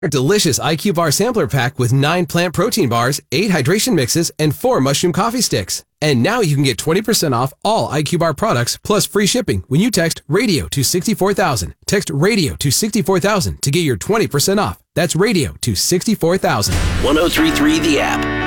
Delicious IQ Bar Sampler Pack with 9 plant protein bars, 8 hydration mixes, and 4 mushroom coffee sticks. And now you can get 20% off all IQ Bar products plus free shipping when you text RADIO to 64,000. Text RADIO to 64,000 to get your 20% off. That's RADIO to 64,000. 103.3 The App.